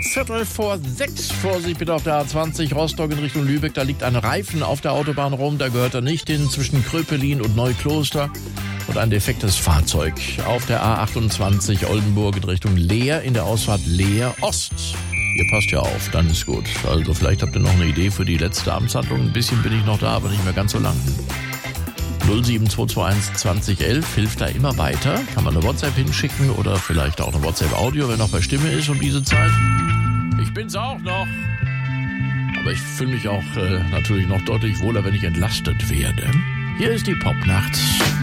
5:45, Vorsicht bitte auf der A20 Rostock in Richtung Lübeck. Da liegt ein Reifen auf der Autobahn rum, da gehört er nicht hin, zwischen Kröpelin und Neukloster. Und ein defektes Fahrzeug auf der A28 Oldenburg in Richtung Leer, in der Ausfahrt Leer Ost. Ihr passt ja auf, dann ist gut. Also vielleicht habt ihr noch eine Idee für die letzte Amtshandlung. Ein bisschen bin ich noch da, aber nicht mehr ganz so lang. 07221 2011 hilft da immer weiter. Kann man eine WhatsApp hinschicken oder vielleicht auch eine WhatsApp-Audio, wenn noch bei Stimme ist um diese Zeit. Ich bin's auch noch. Aber ich fühle mich auch natürlich noch deutlich wohler, wenn ich entlastet werde. Hier ist die Popnacht.